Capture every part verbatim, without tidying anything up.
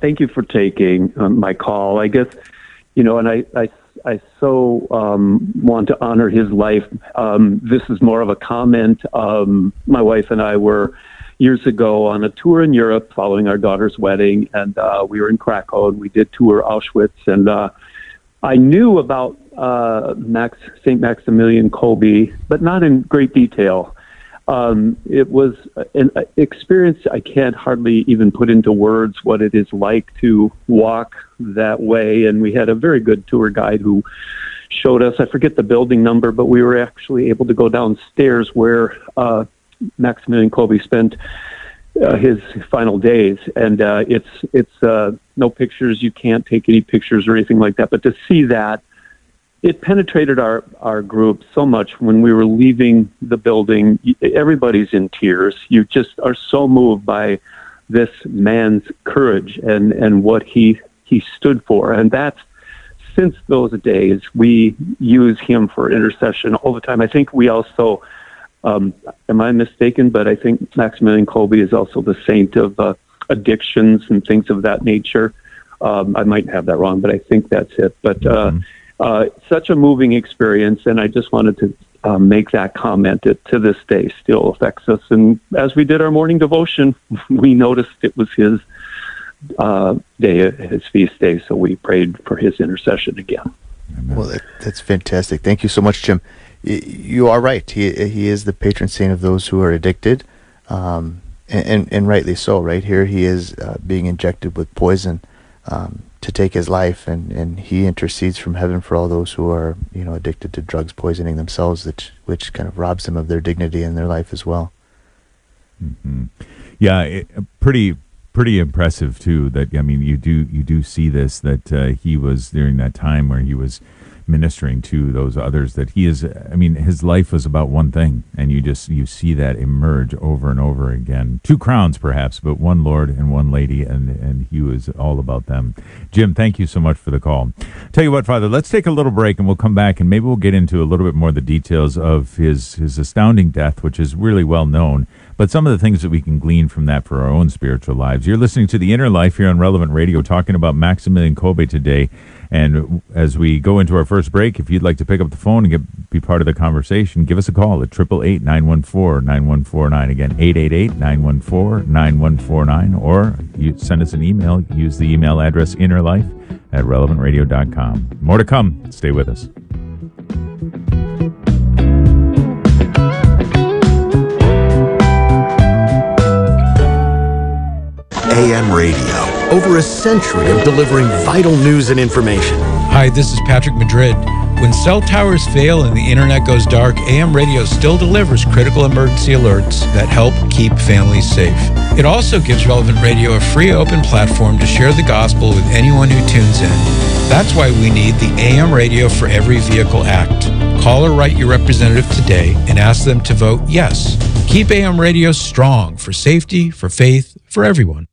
thank you for taking um, my call. I guess, you know, and I, I, I so um, want to honor his life. Um, this is more of a comment. Um, my wife and I were years ago on a tour in Europe following our daughter's wedding, and uh, we were in Krakow, and we did tour Auschwitz, and uh, I knew about uh, Max Saint Maximilian Kolbe, but not in great detail. Um, it was an experience I can't hardly even put into words what it is like to walk that way. And we had a very good tour guide who showed us, I forget the building number, but we were actually able to go downstairs where uh, Maximilian Kolbe spent uh, his final days. And uh, it's it's uh, no pictures. You can't take any pictures or anything like that. But to see that, it penetrated our, our group so much. When we were leaving the building, everybody's in tears. You just are so moved by this man's courage and, and what he he stood for. And that's, since those days, we use him for intercession all the time. I think we also, um, am I mistaken, but I think Maximilian Kolbe is also the saint of uh, addictions and things of that nature. Um, I might have that wrong, but I think that's it. But uh, mm-hmm. Uh, such a moving experience, and I just wanted to uh, make that comment. It, to this day, still affects us. And as we did our morning devotion, we noticed it was his uh, day, his feast day, so we prayed for his intercession again. Well, that, that's fantastic. Thank you so much, Jim. Y- you are right. He he is the patron saint of those who are addicted, um, and, and, and rightly so. Right here, he is uh, being injected with poison Um, to take his life, and, and he intercedes from heaven for all those who are, you know, addicted to drugs, poisoning themselves, which, which kind of robs them of their dignity in their life as well. Mm-hmm. Yeah, it, pretty pretty impressive too. That I mean, you do you do see this, that uh, he was during that time where he was ministering to those others, that he is, I mean, his life was about one thing, and you just, you see that emerge over and over again. Two crowns perhaps, but one Lord and one lady, and, and he was all about them. Jim, thank you so much for the call. Tell you what, Father, let's take a little break and we'll come back and maybe we'll get into a little bit more of the details of his, his astounding death, which is really well known, but some of the things that we can glean from that for our own spiritual lives. You're listening to The Inner Life here on Relevant Radio, talking about Maximilian Kolbe today. And as we go into our first break, if you'd like to pick up the phone and get, be part of the conversation, give us a call at eight eight eight, nine one four, nine one four nine. Again, eight eight eight, nine one four, nine one four nine. Or you send us an email. Use the email address innerlife at relevant radio dot com. More to come. Stay with us. A M Radio. Over a century of delivering vital news and information. Hi, this is Patrick Madrid. When cell towers fail and the internet goes dark, A M Radio still delivers critical emergency alerts that help keep families safe. It also gives Relevant Radio a free open platform to share the gospel with anyone who tunes in. That's why we need the A M Radio for Every Vehicle Act. Call or write your representative today and ask them to vote yes. Keep A M Radio strong for safety, for faith, for everyone.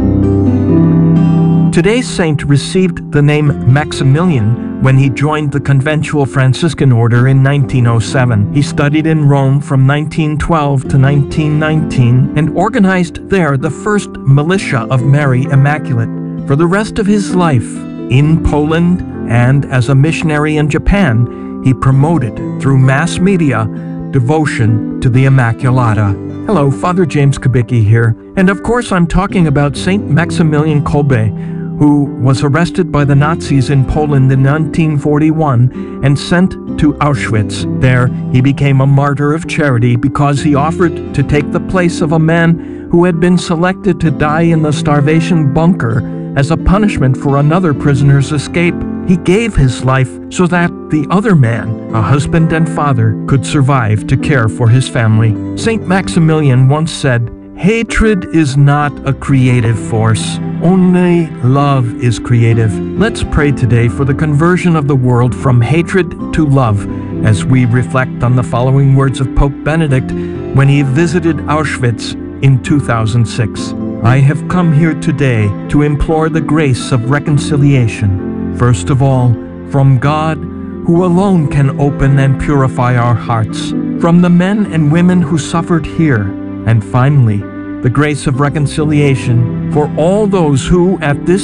Today's saint received the name Maximilian when he joined the Conventual Franciscan Order in nineteen oh seven. He studied in Rome from nineteen twelve to nineteen nineteen and organized there the first militia of Mary Immaculate. For the rest of his life, in Poland and as a missionary in Japan, he promoted through mass media devotion to the Immaculata. Hello, Father James Kubicki here, and of course I'm talking about Saint Maximilian Kolbe, who was arrested by the Nazis in Poland in nineteen forty-one and sent to Auschwitz. There, he became a martyr of charity because he offered to take the place of a man who had been selected to die in the starvation bunker as a punishment for another prisoner's escape. He gave his life so that the other man, a husband and father, could survive to care for his family. Saint Maximilian once said, "Hatred is not a creative force. Only love is creative." Let's pray today for the conversion of the world from hatred to love as we reflect on the following words of Pope Benedict when he visited Auschwitz in two thousand six. "I have come here today to implore the grace of reconciliation. First of all, from God, who alone can open and purify our hearts, from the men and women who suffered here, and finally, the grace of reconciliation for all those who, at this